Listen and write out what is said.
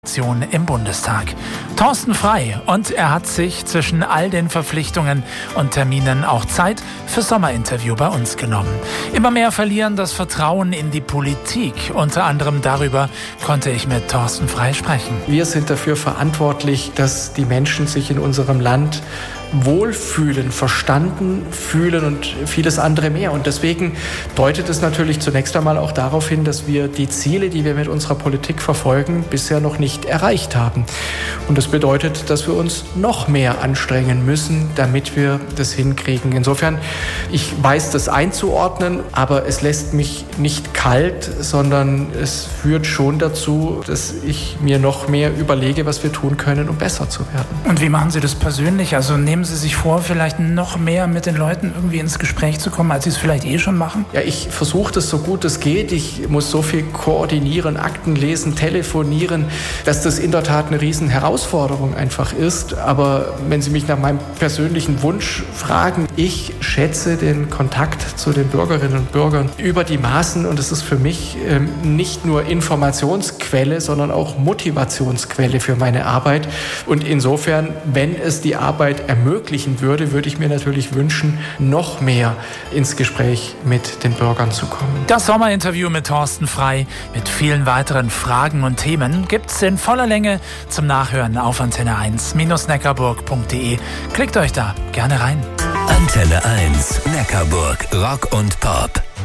Im Bundestag. Thorsten Frey, und er hat sich zwischen all den Verpflichtungen und Terminen auch Zeit für Sommerinterview bei uns genommen. Immer mehr verlieren das Vertrauen in die Politik. Unter anderem darüber konnte ich mit Thorsten Frey sprechen. Wir sind dafür verantwortlich, dass die Menschen sich in unserem Land wohlfühlen, verstanden fühlen und vieles andere mehr. Und deswegen deutet es natürlich zunächst einmal auch darauf hin, dass wir die Ziele, die wir mit unserer Politik verfolgen, bisher noch nicht erreicht haben. Und das bedeutet, dass wir uns noch mehr anstrengen müssen, damit wir das hinkriegen. Insofern, ich weiß das einzuordnen, aber es lässt mich nicht kalt, sondern es führt schon dazu, dass ich mir noch mehr überlege, was wir tun können, um besser zu werden. Und wie machen Sie das persönlich? Also nehmen Sie sich vor, vielleicht noch mehr mit den Leuten irgendwie ins Gespräch zu kommen, als Sie es vielleicht schon machen? Ja, ich versuche das so gut es geht. Ich muss so viel koordinieren, Akten lesen, telefonieren, dass das in der Tat eine riesen Herausforderung einfach ist. Aber wenn Sie mich nach meinem persönlichen Wunsch fragen, ich schätze den Kontakt zu den Bürgerinnen und Bürgern über die Maßen, und es ist für mich nicht nur Informationsquelle, sondern auch Motivationsquelle für meine Arbeit. Und insofern, wenn es die Arbeit ermöglichen würde, würde ich mir natürlich wünschen, noch mehr ins Gespräch mit den Bürgern zu kommen. Das Sommerinterview mit Thorsten Frey mit vielen weiteren Fragen und Themen gibt's in voller Länge zum Nachhören auf antenne1-neckarburg.de. Klickt euch da gerne rein. Antenne 1 Neckarburg Rock und Pop.